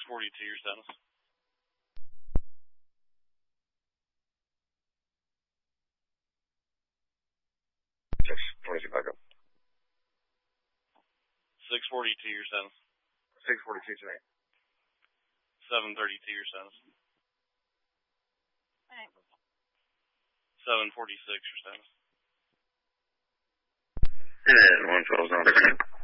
642 your status. 642 back up. 642 your status. 642 tonight. 732 your status. 746 your status. And 112 is on.